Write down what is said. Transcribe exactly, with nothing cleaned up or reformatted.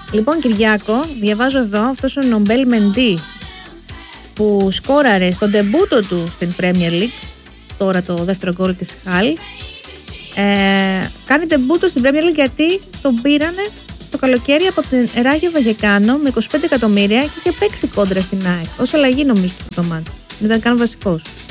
Λοιπόν, Κυριάκο, διαβάζω εδώ, αυτός ο Νομπέλ Μεντί που σκόραρε στον ντεμπούτο του στην Premier League, τώρα το δεύτερο γκολ της Χαλ, ε, κάνει ντεμπούτο στην Premier League γιατί τον πήρανε το καλοκαίρι από την Ράγιο Βαγεκάνο με είκοσι πέντε εκατομμύρια και είχε παίξει κόντρα στην ΑΕΚ. Ως αλλαγή νομίζω το μάτς. Δεν ήταν καν βασικός.